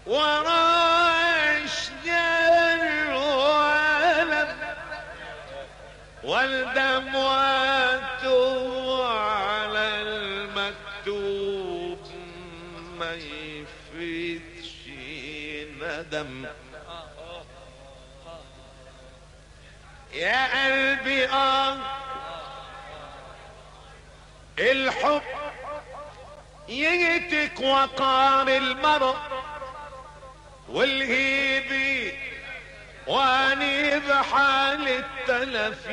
ورا اشجار وعلم والدم واتوب على المكتوب ما يفيدش ندم. يا قلبي الحب يجتك وقار المرء والهيبي واني بحال التلف